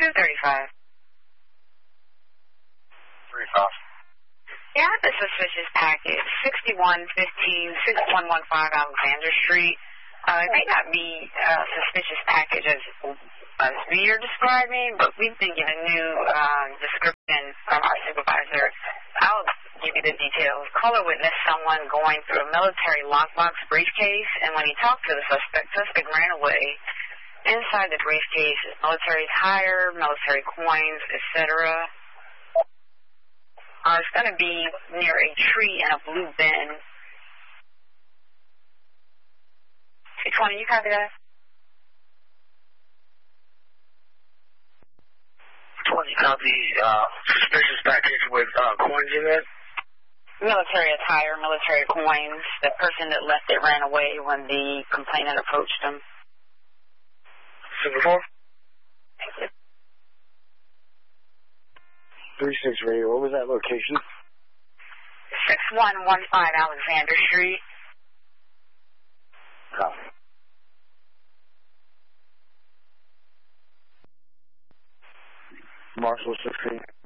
235. 35. Yeah, the suspicious package, 6115-6115 Alexander Street. It may not be a suspicious package as you're describing, but we've been given new description from our supervisor. I'll give you the details. Caller witnessed someone going through a military lockbox briefcase, and when he talked to the suspect ran away. Inside the briefcase is military attire, military coins, etc. It's going to be near a tree in a blue bin. 220, you copy that? 20 copy, suspicious package with coins in it. Military attire, military coins. The person that left it ran away when the complainant approached him. 74? Thank you. 36 radio, what was that location? 6115 Alexander Street. Copy. Marshall 16.